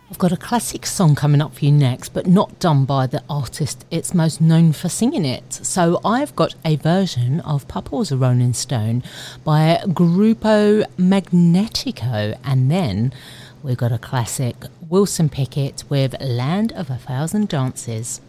I've got a classic song coming up for you next, but not done by the artist it's most known for singing it. So I've got a version of Papa Was a Rolling Stone by Grupo Magnetico, and then we've got a classic Wilson Pickett with Land of a Thousand Dances.